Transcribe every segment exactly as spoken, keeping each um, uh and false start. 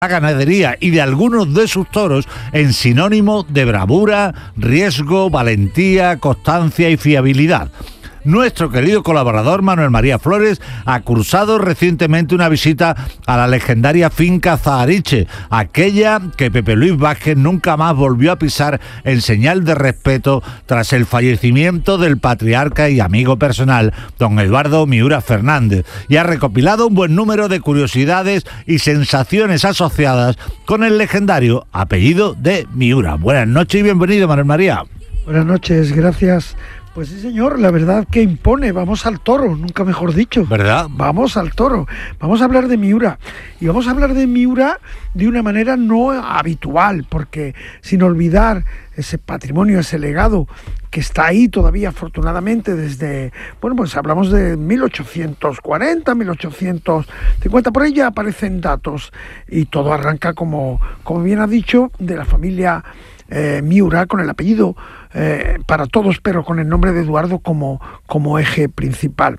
la ganadería y de algunos de sus toros en sinónimo de bravura, riesgo, valentía, constancia y fiabilidad. Nuestro querido colaborador Manuel María Flores ha cursado recientemente una visita a la legendaria finca Zahariche, aquella que Pepe Luis Vázquez nunca más volvió a pisar en señal de respeto tras el fallecimiento del patriarca y amigo personal, don Eduardo Miura Fernández, y ha recopilado un buen número de curiosidades y sensaciones asociadas con el legendario apellido de Miura. Buenas noches y bienvenido, Manuel María. Buenas noches, gracias. Pues sí, señor, la verdad que impone. Vamos al toro, nunca mejor dicho. ¿Verdad? Vamos al toro. Vamos a hablar de Miura. Y vamos a hablar de Miura de una manera no habitual, porque sin olvidar ese patrimonio, ese legado que está ahí todavía, afortunadamente, desde, bueno, pues hablamos de mil ochocientos cuarenta, mil ochocientos cincuenta, por ahí ya aparecen datos. Y todo arranca, como, como bien ha dicho, de la familia Eh, Miura, con el apellido eh, para todos, pero con el nombre de Eduardo como, como eje principal.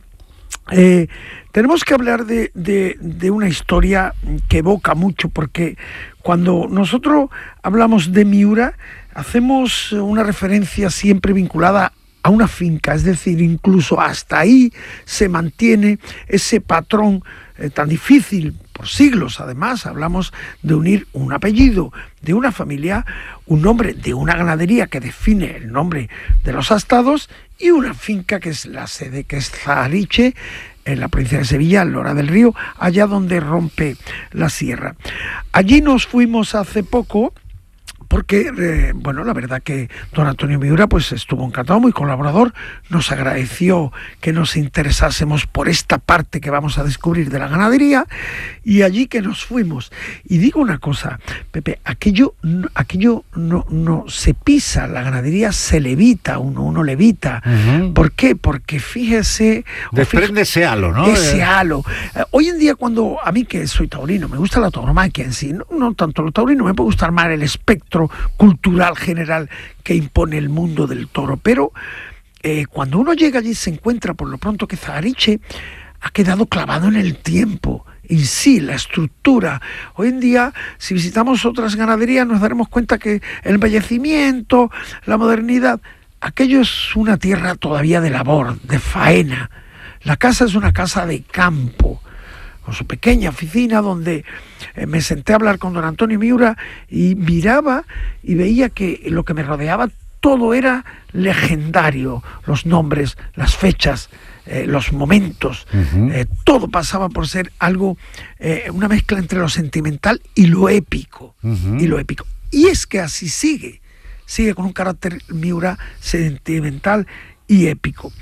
Eh, tenemos que hablar de, de, de una historia que evoca mucho, porque cuando nosotros hablamos de Miura, hacemos una referencia siempre vinculada a una finca, es decir, incluso hasta ahí se mantiene ese patrón eh, tan difícil por siglos. Además, hablamos de unir un apellido de una familia, un nombre de una ganadería que define el nombre de los astados y una finca que es la sede, que es Zahariche, en la provincia de Sevilla, en Lora del Río, allá donde rompe la sierra. Allí nos fuimos hace poco, porque, eh, bueno, la verdad que don Antonio Miura pues estuvo encantado, muy colaborador, nos agradeció que nos interesásemos por esta parte que vamos a descubrir de la ganadería, y allí que nos fuimos. Y digo una cosa, Pepe, aquello, aquello no, no se pisa, la ganadería se levita, uno, uno levita. Uh-huh. ¿Por qué? Porque fíjese... Desprende ese halo, ¿no? Ese halo. Eh, hoy en día, cuando a mí, que soy taurino, me gusta la tauromaquia en sí, no, no tanto lo taurino, me puede gustar más el espectro cultural general que impone el mundo del toro, pero eh, cuando uno llega allí se encuentra por lo pronto que Zahariche ha quedado clavado en el tiempo en sí, la estructura. Hoy en día, si visitamos otras ganaderías, nos daremos cuenta que el embellecimiento, la modernidad, aquello es una tierra todavía de labor, de faena. La casa es una casa de campo, con su pequeña oficina, donde eh, me senté a hablar con don Antonio Miura y miraba y veía que lo que me rodeaba todo era legendario, los nombres, las fechas, eh, los momentos, uh-huh. eh, todo pasaba por ser algo, eh, una mezcla entre lo sentimental y lo épico, uh-huh. y lo épico. Y es que así sigue, sigue con un carácter Miura sentimental y épico.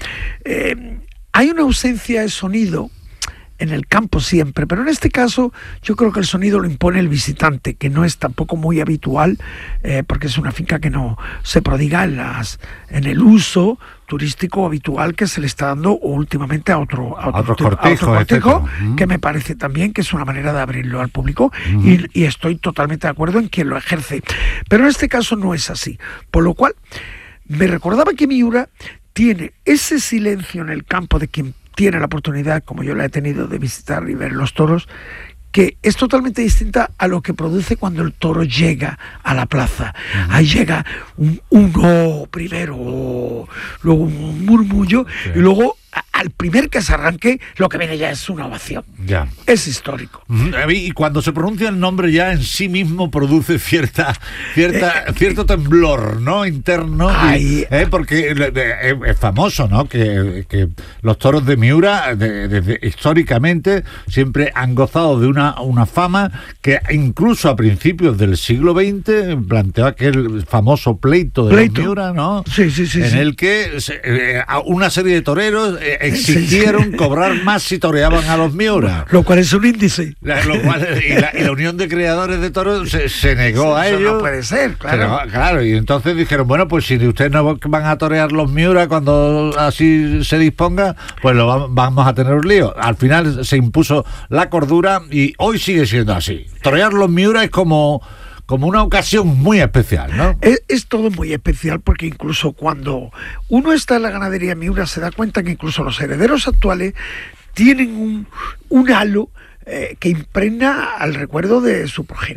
Eh, hay una ausencia de sonido en el campo siempre, pero en este caso yo creo que el sonido lo impone el visitante, que no es tampoco muy habitual, eh, porque es una finca que no se prodiga en, las, en el uso turístico habitual que se le está dando últimamente a otro, a otro, a otro a cortijo, otro cortijo uh-huh. que me parece también que es una manera de abrirlo al público, uh-huh. y, y estoy totalmente de acuerdo en quien lo ejerce, pero en este caso no es así, por lo cual me recordaba que Miura tiene ese silencio en el campo de quien tiene la oportunidad, como yo la he tenido, de visitar y ver los toros, que es totalmente distinta a lo que produce cuando el toro llega a la plaza. Uh-huh. Ahí llega un, un oh primero, oh, luego un murmullo, okay. y luego a, al primer que se arranque, lo que viene ya es una ovación. Ya. Es histórico. Uh-huh. Y cuando se pronuncia el nombre ya en sí mismo produce cierta, cierta, eh, cierto temblor, ¿no? Interno. Ay, y, eh, porque es, es famoso, ¿no? Que, que los toros de Miura, de, de, de, históricamente, siempre han gozado de una, una fama que incluso a principios del siglo veinte planteó aquel famoso pleito de pleito. Los Miura, ¿no? Sí, sí, sí. En sí. el que se, eh, una serie de toreros eh, exigieron sí, sí. cobrar más si toreaban a los Miura. Lo cual es un índice. La, lo cual, y, la, y la Unión de Creadores de Toros se, se negó sí, a ello. No puede ser, claro. Pero, claro, y entonces dijeron, bueno, pues si ustedes no van a torear los Miura cuando así se disponga, pues lo vamos, vamos a tener un lío. Al final se impuso la cordura y hoy sigue siendo así. Torear los Miura es como... como una ocasión muy especial, ¿no? Es, es todo muy especial porque incluso cuando uno está en la ganadería Miura se da cuenta que incluso los herederos actuales tienen un, un halo eh, que impregna al recuerdo de su progenitor.